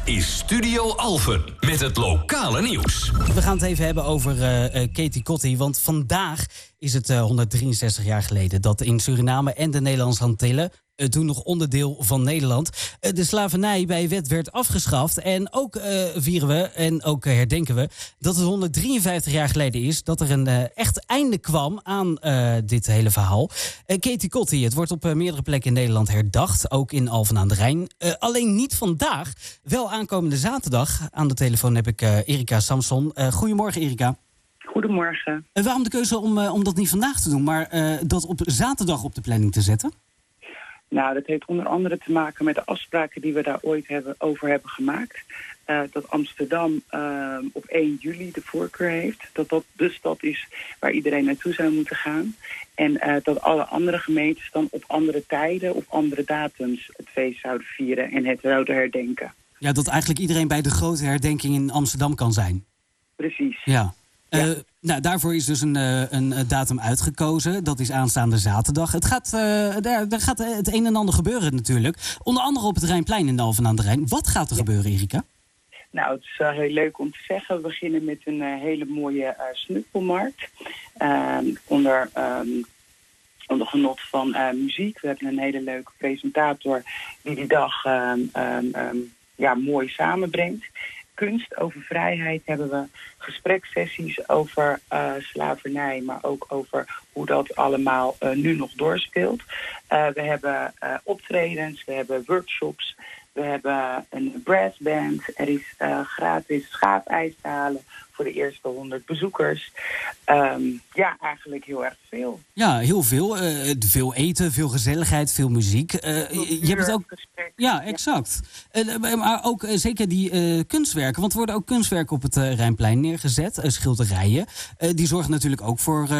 is Studio Alphen met het lokale nieuws. We gaan het even hebben over Katie Kotti, want vandaag is het 163 jaar geleden dat in Suriname en de Nederlandse Antillen, toen nog onderdeel van Nederland, de slavernij bij wet werd afgeschaft. En ook vieren we en ook herdenken we dat het 153 jaar geleden is dat er een echt einde kwam aan dit hele verhaal. Katie Kotti, het wordt op meerdere plekken in Nederland herdacht, ook in Alphen aan de Rijn. Alleen niet vandaag, wel aankomende zaterdag. Aan de telefoon heb ik Erika Samson. Goedemorgen, Erika. Goedemorgen. Waarom de keuze om dat niet vandaag te doen, maar dat op zaterdag op de planning te zetten? Nou, dat heeft onder andere te maken met de afspraken die we daar ooit over hebben gemaakt. Dat Amsterdam op 1 juli de voorkeur heeft. Dat de stad is waar iedereen naartoe zou moeten gaan. En dat alle andere gemeentes dan op andere tijden, op andere datums het feest zouden vieren en het zouden herdenken. Ja, dat eigenlijk iedereen bij de grote herdenking in Amsterdam kan zijn. Precies. Ja. Nou, daarvoor is dus een datum uitgekozen. Dat is aanstaande zaterdag. Daar gaat het een en ander gebeuren natuurlijk. Onder andere op het Rijnplein in Alphen aan de Rijn. Wat gaat er gebeuren, Erika? Nou, het is heel leuk om te zeggen. We beginnen met een hele mooie snuffelmarkt. Onder genot van muziek. We hebben een hele leuke presentator die dag mooi samenbrengt. Kunst over vrijheid hebben we, gespreksessies over slavernij, maar ook over hoe dat allemaal nu nog doorspeelt. We hebben optredens, we hebben workshops, we hebben een brassband. Er is gratis schaafijs te halen voor de eerste 100 bezoekers. Eigenlijk heel erg veel. Ja, heel veel. Veel eten, veel gezelligheid, veel muziek. Je hebt het ook. Ja, exact. Maar ook zeker die kunstwerken. Want er worden ook kunstwerken op het Rijnplein neergezet. Schilderijen. Die zorgen natuurlijk ook voor